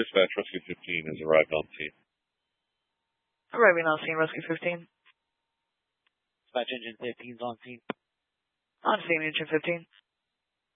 Dispatch, Rescue 15 has arrived on scene. Arriving on scene, Rescue 15. Dispatch Engine 15 is on scene. On scene, Engine 15.